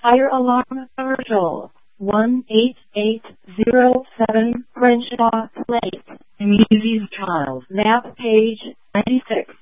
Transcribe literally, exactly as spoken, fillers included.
Fire alarm commercial. one eight eight zero seven Crenshaw Place, Museum Child, map page ninety-six.